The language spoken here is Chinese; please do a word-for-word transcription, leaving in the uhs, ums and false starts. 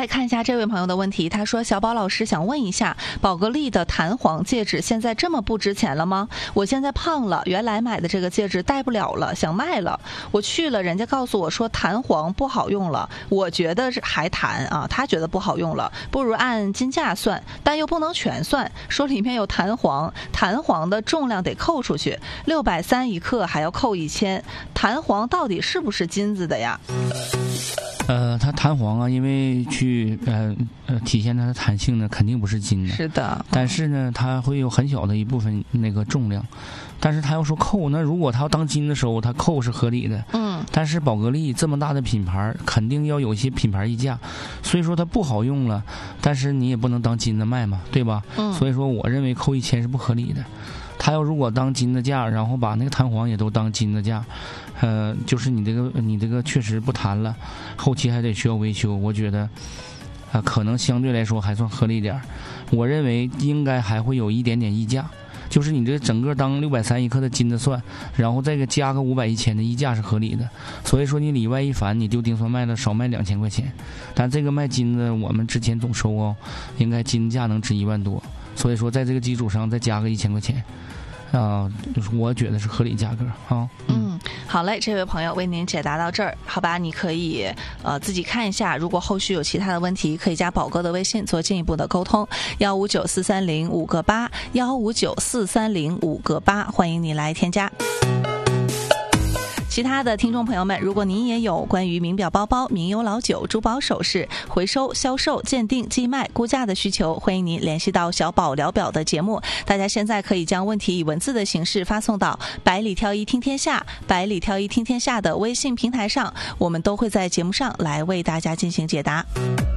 来看一下这位朋友的问题，他说小宝老师想问一下，宝格丽的弹簧戒指现在这么不值钱了吗？我现在胖了，原来买的这个戒指戴不了了，想卖了。我去了，人家告诉我说弹簧不好用了，我觉得还弹啊，他觉得不好用了，不如按金价算，但又不能全算，说里面有弹簧，弹簧的重量得扣出去，六百三一克还要扣一千，弹簧到底是不是金子的呀？ 呃，它弹簧啊，因为去呃呃体现它的弹性呢，肯定不是金的。 是的。 但是呢，它会有很小的一部分那个重量。但是它要说扣，那如果它要当金的时候，它扣是合理的。 嗯。 但是宝格丽这么大的品牌，肯定要有一些品牌溢价，所以说它不好用了。但是你也不能当金的卖嘛，对吧？ 嗯。 所以说，我认为扣一千是不合理的。他要如果当金的价，然后把那个弹簧也都当金的价，呃，就是你这个你这个确实不弹了，后期还得需要维修，我觉得，啊、呃，可能相对来说还算合理点儿。我认为应该还会有一点点溢价，就是你这整个当六百三一克的金的算，然后再给加个五百一千的溢价是合理的。所以说你里外一凡，你丢丁算卖了少卖两千块钱，但这个卖金的我们之前总收哦，应该金价能值一万多。所以说，在这个基础上再加个一千块钱，啊、呃，我觉得是合理价格啊。 嗯，好嘞，这位朋友为您解答到这儿，好吧？你可以呃自己看一下，如果后续有其他的问题，可以加宝哥的微信做进一步的沟通，幺五九四三零五个八，幺五九四三零五个八，欢迎你来添加。其他的听众朋友们，如果您也有关于名表包包、名优老酒、珠宝首饰回收、销售、鉴定、寄卖、估价的需求，欢迎您联系到小宝聊表的节目。大家现在可以将问题以文字的形式发送到百里挑一听天下、百里挑一听天下的微信平台上，我们都会在节目上来为大家进行解答。